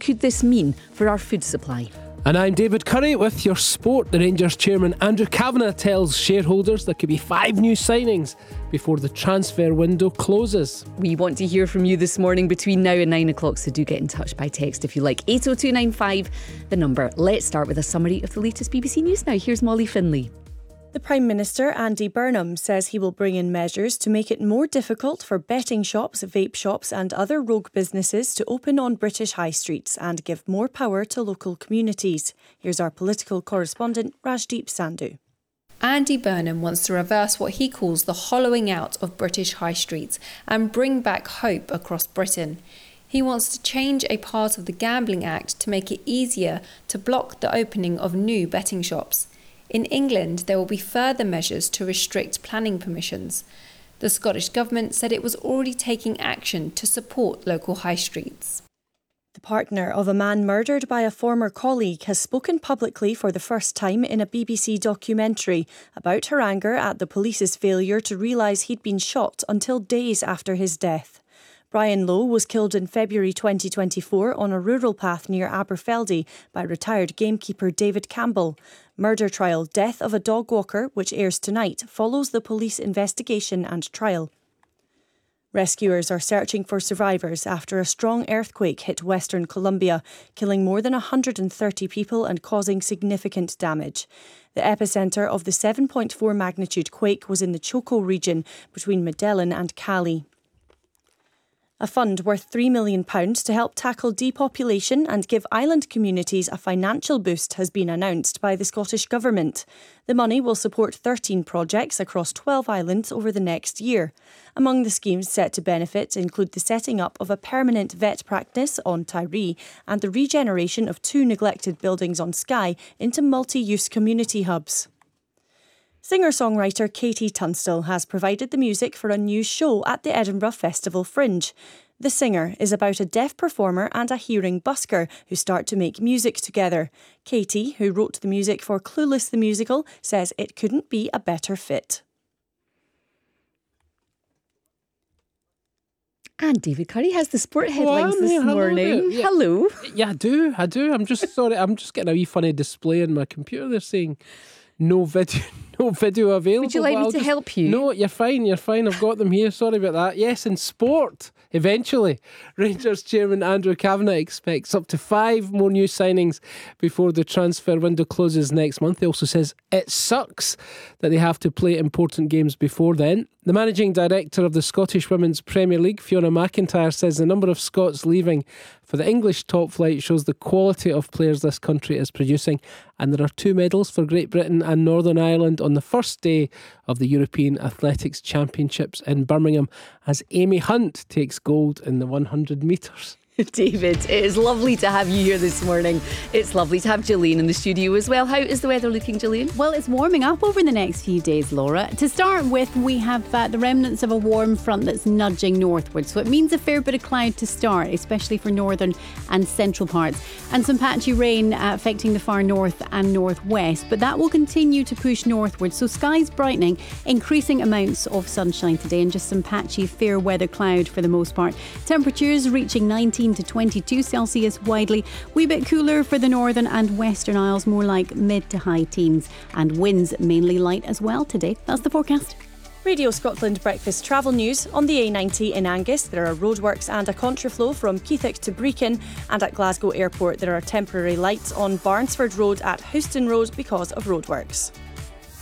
could this mean for our food supply? And I'm David Curry with your sport. The Rangers chairman Andrew Kavanagh tells shareholders there could be 5 new signings before the transfer window closes. We want to hear from you this morning between now and 9 o'clock, so do get in touch by text if you like. 80295, the number. Let's start with a summary of the latest BBC News now. Here's Molly Finlay. The Prime Minister, Andy Burnham, says he will bring in measures to make it more difficult for betting shops, vape shops and other rogue businesses to open on British high streets and give more power to local communities. Here's our political correspondent, Rajdeep Sandhu. Andy Burnham wants to reverse what he calls the hollowing out of British high streets and bring back hope across Britain. He wants to change a part of the Gambling Act to make it easier to block the opening of new betting shops. In England, there will be further measures to restrict planning permissions. The Scottish Government said it was already taking action to support local high streets. The partner of a man murdered by a former colleague has spoken publicly for the first time in a BBC documentary about her anger at the police's failure to realise he'd been shot until days after his death. Brian Lowe was killed in February 2024 on a rural path near Aberfeldy by retired gamekeeper David Campbell. Murder trial Death of a Dog Walker, which airs tonight, follows the police investigation and trial. Rescuers are searching for survivors after a strong earthquake hit Western Colombia, killing more than 130 people and causing significant damage. The epicentre of the 7.4 magnitude quake was in the Choco region between Medellin and Cali. A fund worth £3 million to help tackle depopulation and give island communities a financial boost has been announced by the Scottish Government. The money will support 13 projects across 12 islands over the next year. Among the schemes set to benefit include the setting up of a permanent vet practice on Tiree and the regeneration of 2 neglected buildings on Skye into multi-use community hubs. Singer-songwriter Katie Tunstall has provided the music for a new show at the Edinburgh Festival Fringe. The singer is about a deaf performer and a hearing busker who start to make music together. Katie, who wrote the music for Clueless the Musical, says it couldn't be a better fit. And David Curry has the sport headlines this morning. Yeah. Hello. Yeah, I do. I'm just sorry. I'm just getting a wee funny display on my computer. They're saying no video available. Would you like me to help you? No, you're fine. I've got them here. Sorry about that. Yes, in sport, eventually, Rangers chairman Andrew Kavanagh expects up to 5 more new signings before the transfer window closes next month. He also says it sucks that they have to play important games before then. The managing director of the Scottish Women's Premier League, Fiona McIntyre, says the number of Scots leaving for the English top flight shows the quality of players this country is producing. And there are 2 medals for Great Britain and Northern Ireland on the first day of the European Athletics Championships in Birmingham as Amy Hunt takes gold in the 100 metres. David, it is lovely to have you here this morning. It's lovely to have Gillian in the studio as well. How is the weather looking, Gillian? Well, it's warming up over the next few days, Laura. To start with, we have the remnants of a warm front that's nudging northward. So it means a fair bit of cloud to start, especially for northern and central parts. And some patchy rain affecting the far north and northwest. But that will continue to push northward. So skies brightening, increasing amounts of sunshine today and just some patchy fair weather cloud for the most part. Temperatures reaching 19 to 22 Celsius widely. Wee bit cooler for the northern and western isles, more like mid to high teens. And winds mainly light as well today. That's the forecast. Radio Scotland Breakfast Travel News. On the A90 in Angus, there are roadworks and a contraflow from Keithwick to Brechin. And at Glasgow Airport, there are temporary lights on Barnsford Road at Houston Road because of roadworks.